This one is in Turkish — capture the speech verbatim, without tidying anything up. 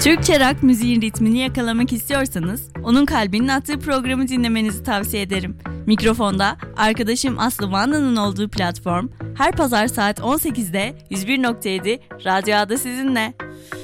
Türkçe rock müziğin ritmini yakalamak istiyorsanız onun kalbinin attığı programı dinlemenizi tavsiye ederim. Mikrofonda arkadaşım Aslı Vanda'nın olduğu platform her pazar saat on sekizde yüz bir nokta yedi Radyo A'da sizinle.